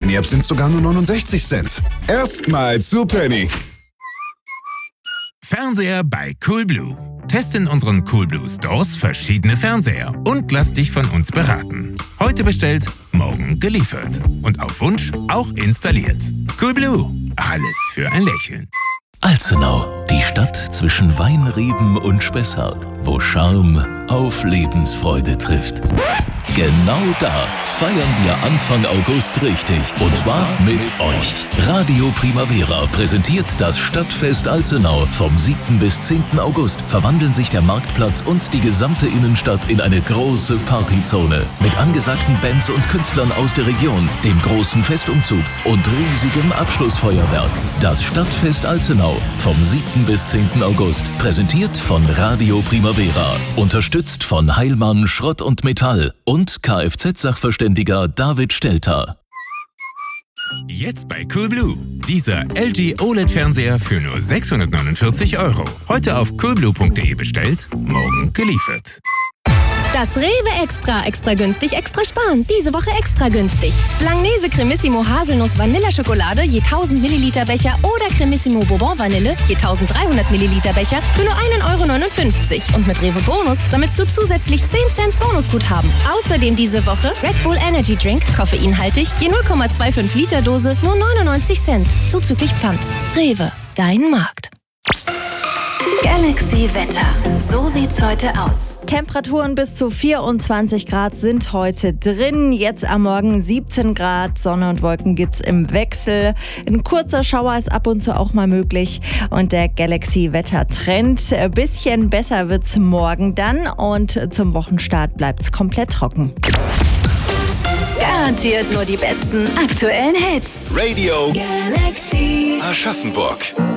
Penny-App sind sogar nur 69 Cent. Erstmal zu Penny. Fernseher bei Coolblue. Teste in unseren Coolblue Stores verschiedene Fernseher und lass dich von uns beraten. Heute bestellt, morgen geliefert. Und auf Wunsch auch installiert. Coolblue. Alles für ein Lächeln. Alzenau, die Stadt zwischen Weinreben und Spessart, wo Charme auf Lebensfreude trifft. Genau da feiern wir Anfang August richtig. Und zwar mit euch. Radio Primavera präsentiert das Stadtfest Alzenau. Vom 7. bis 10. August verwandeln sich der Marktplatz und die gesamte Innenstadt in eine große Partyzone. Mit angesagten Bands und Künstlern aus der Region, dem großen Festumzug und riesigem Abschlussfeuerwerk. Das Stadtfest Alzenau vom 7. bis 10. August. Präsentiert von Radio Primavera. Unterstützt von Heilmann Schrott und Metall und Kfz-Sachverständiger David Stelter. Jetzt bei Coolblue. Dieser LG OLED-Fernseher für nur 649 €. Heute auf coolblue.de bestellt, morgen geliefert. Das Rewe Extra günstig, extra sparen. Diese Woche extra günstig. Langnese Cremissimo Haselnuss Vanilleschokolade je 1000 Milliliter Becher oder Cremissimo Bourbon Vanille je 1300 Milliliter Becher für nur 1,59 €. Und mit Rewe Bonus sammelst du zusätzlich 10 Cent Bonusguthaben. Außerdem diese Woche Red Bull Energy Drink, koffeinhaltig, je 0,25 Liter Dose, nur 99 Cent. Zuzüglich Pfand. Rewe, dein Markt. Galaxy Wetter. So sieht's heute aus. Temperaturen bis zu 24 Grad sind heute drin. Jetzt am Morgen 17 Grad. Sonne und Wolken gibt's im Wechsel. Ein kurzer Schauer ist ab und zu auch mal möglich. Und der Galaxy Wetter Trend. Ein bisschen besser wird's morgen dann. Und zum Wochenstart bleibt's komplett trocken. Garantiert nur die besten aktuellen Hits. Radio Galaxy Aschaffenburg.